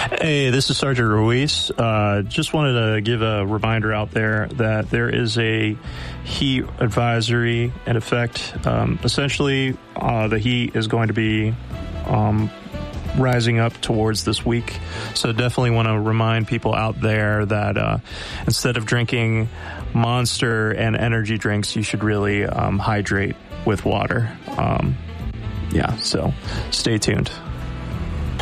Hey, this is Sergeant Ruiz. Just wanted to give a reminder out there that there is a heat advisory in effect. Essentially, the heat is going to be rising up towards this week. So definitely want to remind people out there that instead of drinking Monster and energy drinks, you should really hydrate with water. So stay tuned.